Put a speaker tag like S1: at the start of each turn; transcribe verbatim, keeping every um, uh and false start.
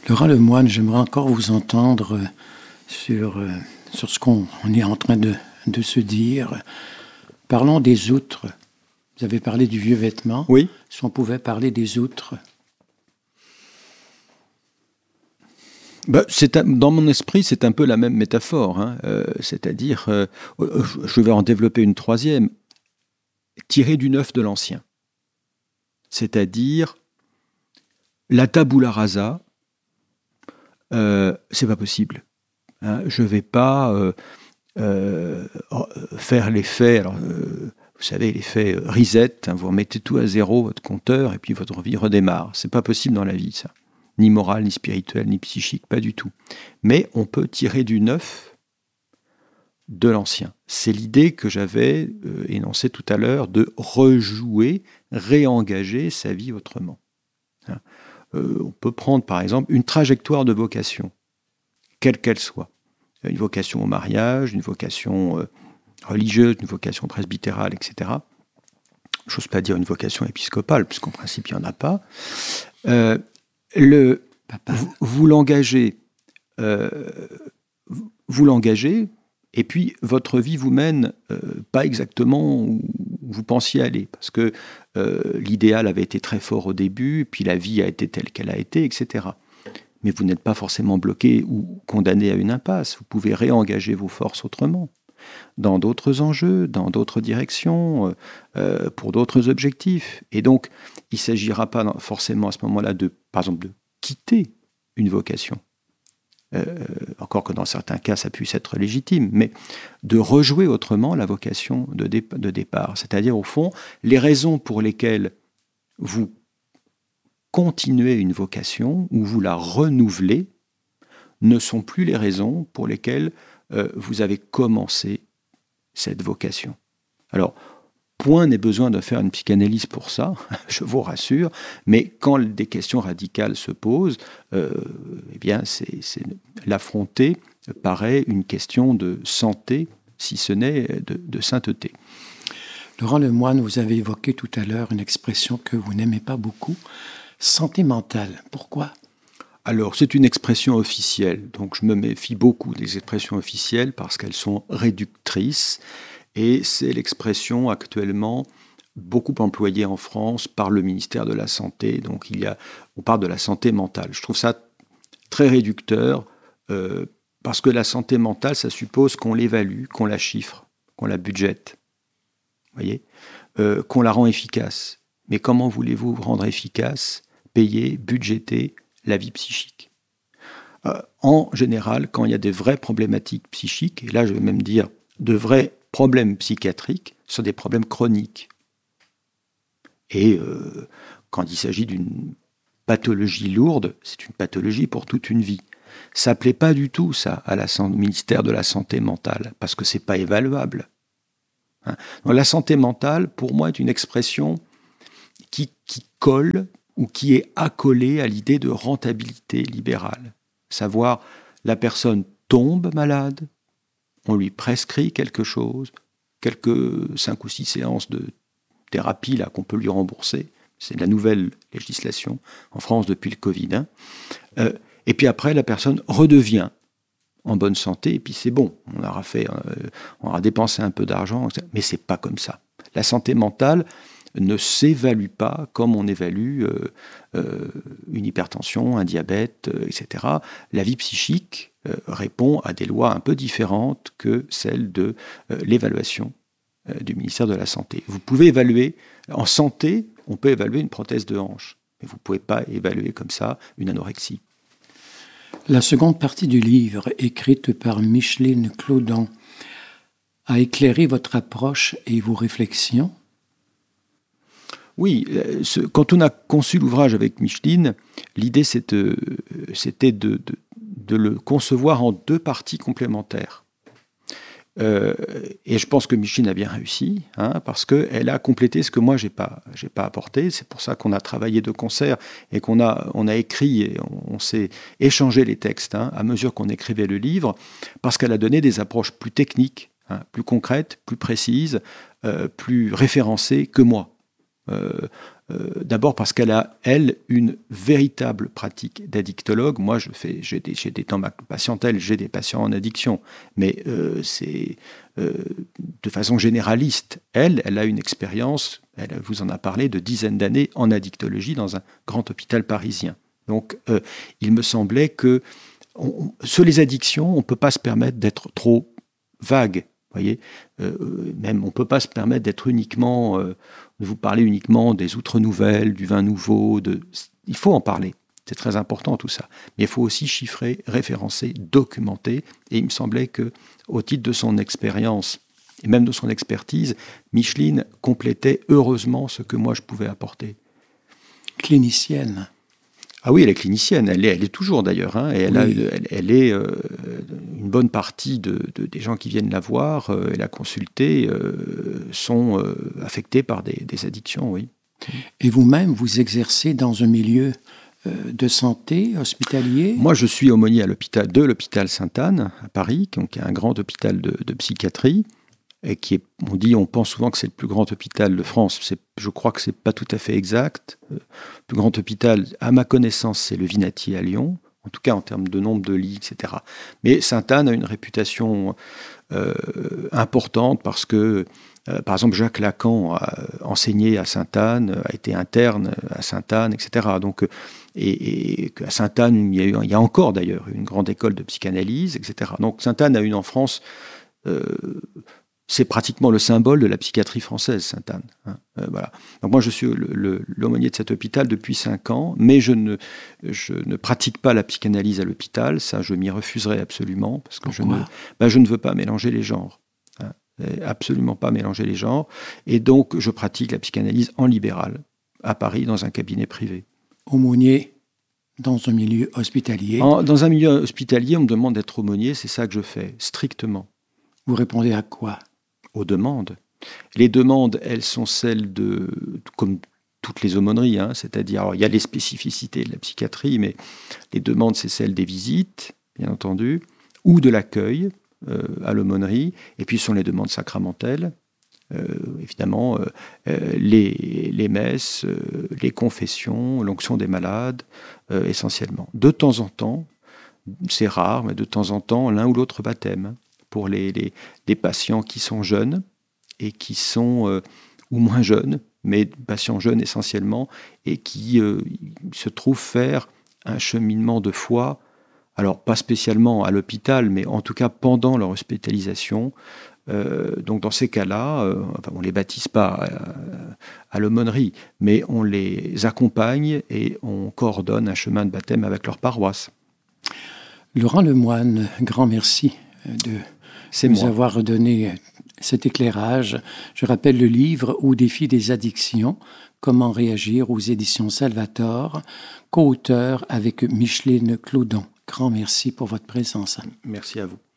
S1: Laurent Lemoine, j'aimerais encore vous entendre sur, sur ce qu'on on est en train de, de se dire. Parlons des outres. Vous avez parlé du vieux vêtement.
S2: Oui.
S1: Si on pouvait parler des outres.
S2: Ben, c'est un, dans mon esprit, c'est un peu la même métaphore. Hein. Euh, c'est-à-dire, euh, je vais en développer une troisième, tirer du neuf de l'ancien. C'est-à-dire, la tabula rasa, euh, c'est pas possible. Hein. Je vais pas euh, euh, faire l'effet, alors, euh, vous savez, l'effet reset, hein, vous remettez tout à zéro, votre compteur, et puis votre vie redémarre. C'est pas possible dans la vie, ça. Ni moral, ni spirituel, ni psychique, pas du tout. Mais on peut tirer du neuf de l'ancien. C'est l'idée que j'avais euh, énoncée tout à l'heure de rejouer, réengager sa vie autrement. Hein. Euh, on peut prendre par exemple une trajectoire de vocation, quelle qu'elle soit. Une vocation au mariage, une vocation euh, religieuse, une vocation presbytérale, et cetera. Je n'ose pas dire une vocation épiscopale, puisqu'en principe il n'y en a pas. Euh, Le, vous, vous l'engagez, euh, vous l'engagez, et puis votre vie vous mène euh, pas exactement où vous pensiez aller, parce que euh, l'idéal avait été très fort au début, puis la vie a été telle qu'elle a été, et cetera. Mais vous n'êtes pas forcément bloqué ou condamné à une impasse. Vous pouvez réengager vos forces autrement, dans d'autres enjeux, dans d'autres directions, euh, pour d'autres objectifs. Et donc, il ne s'agira pas forcément à ce moment-là de, par exemple, de quitter une vocation, euh, encore que dans certains cas ça puisse être légitime, mais de rejouer autrement la vocation de, dé- de départ. C'est-à-dire, au fond, les raisons pour lesquelles vous continuez une vocation ou vous la renouvelez ne sont plus les raisons pour lesquelles euh, vous avez commencé cette vocation. Alors, point n'est besoin de faire une psychanalyse pour ça, je vous rassure, mais quand des questions radicales se posent, euh, eh bien, c'est, c'est, l'affronter paraît une question de santé, si ce n'est de, de sainteté.
S1: Laurent Lemoine, vous avez évoqué tout à l'heure une expression que vous n'aimez pas beaucoup, santé mentale. Pourquoi ?
S2: Alors, c'est une expression officielle, donc je me méfie beaucoup des expressions officielles parce qu'elles sont réductrices. Et c'est l'expression actuellement beaucoup employée en France par le ministère de la Santé. Donc il y a, on parle de la santé mentale. Je trouve ça très réducteur euh, parce que la santé mentale, ça suppose qu'on l'évalue, qu'on la chiffre, qu'on la budgète, voyez, euh, qu'on la rend efficace. Mais comment voulez-vous rendre efficace, payer, budgéter la vie psychique ? euh, En général, quand il y a des vraies problématiques psychiques, et là je vais même dire de vrais problèmes psychiatriques sont des problèmes chroniques. Et euh, quand il s'agit d'une pathologie lourde, c'est une pathologie pour toute une vie. Ça ne plaît pas du tout, ça, à la, au ministère de la Santé mentale, parce que ce n'est pas évaluable. Hein. Donc, la santé mentale, pour moi, est une expression qui, qui colle ou qui est accolée à l'idée de rentabilité libérale. Savoir, la personne tombe malade, on lui prescrit quelque chose, quelques cinq ou six séances de thérapie là, qu'on peut lui rembourser. C'est la nouvelle législation en France depuis le Covid. Hein. Euh, et puis après, la personne redevient en bonne santé, et puis c'est bon. On aura, fait, euh, on aura dépensé un peu d'argent, mais c'est pas comme ça. La santé mentale ne s'évalue pas comme on évalue euh, euh, une hypertension, un diabète, euh, et cetera. La vie psychique euh, répond à des lois un peu différentes que celles de euh, l'évaluation euh, du ministère de la Santé. Vous pouvez évaluer, en santé, on peut évaluer une prothèse de hanche, mais vous ne pouvez pas évaluer comme ça une anorexie.
S1: La seconde partie du livre, écrite par Micheline Clodon, a éclairé votre approche et vos réflexions.
S2: Oui, ce, quand on a conçu l'ouvrage avec Micheline, l'idée c'était, c'était de, de, de le concevoir en deux parties complémentaires. Euh, et je pense que Micheline a bien réussi, hein, parce qu'elle a complété ce que moi, je n'ai pas, j'ai pas apporté. C'est pour ça qu'on a travaillé de concert et qu'on a, on a écrit et on, on s'est échangé les textes hein, à mesure qu'on écrivait le livre, parce qu'elle a donné des approches plus techniques, hein, plus concrètes, plus précises, euh, plus référencées que moi. Euh, euh, d'abord parce qu'elle a, elle, une véritable pratique d'addictologue. Moi, je fais, j'ai des, j'ai des, dans ma patientèle, j'ai des patients en addiction, mais euh, c'est euh, de façon généraliste. Elle, elle a une expérience, elle vous en a parlé, de dizaines d'années en addictologie dans un grand hôpital parisien. Donc, euh, il me semblait que on, sur les addictions, on ne peut pas se permettre d'être trop vague. Voyez, euh, même on ne peut pas se permettre d'être uniquement, euh, de vous parler uniquement des outres nouvelles, du vin nouveau. De... Il faut en parler, c'est très important tout ça. Mais il faut aussi chiffrer, référencer, documenter. Et il me semblait que, au titre de son expérience et même de son expertise, Micheline complétait heureusement ce que moi je pouvais apporter.
S1: Clinicienne.
S2: Ah oui, elle est clinicienne, elle est, elle est toujours d'ailleurs, hein, et elle, oui. a, elle, elle est euh, une bonne partie de, de, des gens qui viennent la voir euh, et la consulter euh, sont euh, affectés par des, des addictions, oui.
S1: Et vous-même, vous exercez dans un milieu euh, de santé hospitalier?
S2: Moi, je suis aumônier à l'hôpital, de l'hôpital Sainte-Anne à Paris, qui est un grand hôpital de, de psychiatrie. Et qui est, on dit, on pense souvent que c'est le plus grand hôpital de France. C'est, je crois que c'est pas tout à fait exact. Le plus grand hôpital, à ma connaissance, c'est le Vinatier à Lyon, en tout cas en termes de nombre de lits, et cetera. Mais Sainte-Anne a une réputation euh, importante parce que, euh, par exemple, Jacques Lacan a enseigné à Sainte-Anne, a été interne à Sainte-Anne, et cetera. Donc, et, et à Sainte-Anne, il y a, eu, il y a encore d'ailleurs une grande école de psychanalyse, et cetera. Donc Sainte-Anne a une enfance... Euh, c'est pratiquement le symbole de la psychiatrie française, Sainte-Anne. Hein, euh, voilà. Donc moi, je suis le, le, l'aumônier de cet hôpital depuis cinq ans, mais je ne, je ne pratique pas la psychanalyse à l'hôpital. Ça, je m'y refuserai absolument, parce que je ne, ben, je ne veux pas mélanger les genres. Hein, absolument pas mélanger les genres. Et donc, je pratique la psychanalyse en libéral, à Paris, dans un cabinet privé.
S1: Aumônier dans un milieu hospitalier.
S2: En, dans un milieu hospitalier, on me demande d'être aumônier, c'est ça que je fais, strictement.
S1: Vous répondez à quoi?
S2: Aux demandes. Les demandes, elles sont celles de, comme toutes les aumôneries, hein, c'est-à-dire, alors, il y a les spécificités de la psychiatrie, mais les demandes, c'est celles des visites, bien entendu, ou de l'accueil euh, à l'aumônerie, et puis ce sont les demandes sacramentelles, euh, évidemment, euh, euh, les, les messes, euh, les confessions, l'onction des malades, euh, essentiellement. De temps en temps, c'est rare, mais de temps en temps, l'un ou l'autre baptême, pour les, les, les patients qui sont jeunes et qui sont, euh, ou moins jeunes, mais patients jeunes essentiellement, et qui euh, se trouvent faire un cheminement de foi, alors pas spécialement à l'hôpital, mais en tout cas pendant leur hospitalisation. Euh, donc dans ces cas-là, euh, enfin, on ne les baptise pas à, à l'aumônerie, mais on les accompagne et on coordonne un chemin de baptême avec leur paroisse.
S1: Laurent Lemoine, grand merci de
S2: C'est
S1: nous
S2: moi.
S1: avoir redonné cet éclairage. Je rappelle le livre Au défi des addictions, comment réagir aux éditions Salvator, co-auteur avec Micheline Clodon. Grand merci pour votre présence.
S2: Merci à vous.